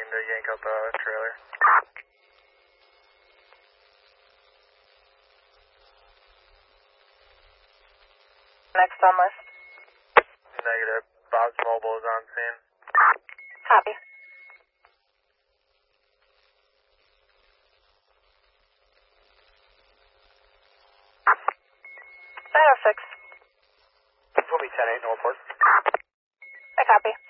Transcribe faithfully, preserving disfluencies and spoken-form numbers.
to yank up a trailer. Next on list. Negative. Bob's Mobile is on scene. Copy. nine oh six. This will be ten eight Norfolk. I copy.